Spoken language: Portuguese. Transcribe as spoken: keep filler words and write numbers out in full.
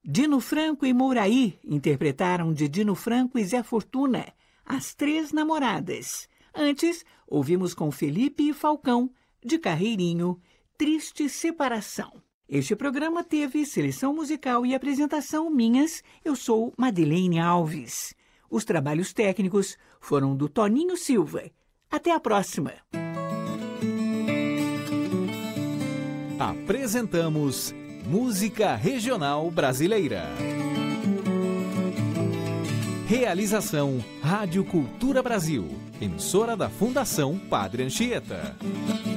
Dino Franco e Mouraí interpretaram de Dino Franco e Zé Fortuna, As Três Namoradas. Antes, ouvimos com Felipe e Falcão, de Carreirinho, Triste Separação. Este programa teve seleção musical e apresentação minhas. Eu sou Madeleine Alves. Os trabalhos técnicos foram do Toninho Silva. Até a próxima. Apresentamos Música Regional Brasileira. Realização Rádio Cultura Brasil, emissora da Fundação Padre Anchieta.